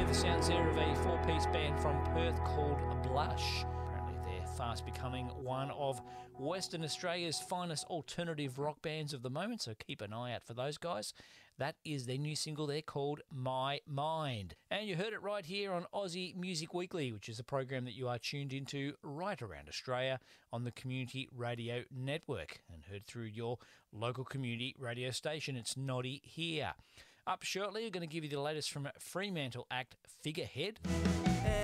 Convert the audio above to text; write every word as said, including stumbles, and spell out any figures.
the sounds there of a four-piece band from Perth called Blush. Apparently they're fast becoming one of Western Australia's finest alternative rock bands of the moment, so keep an eye out for those guys. That is their new single there called My Mind. And you heard it right here on Aussie Music Weekly, which is a program that you are tuned into right around Australia on the Community Radio Network and heard through your local community radio station. It's Noddy here. Up shortly, we're going to give you the latest from Fremantle act Figurehead.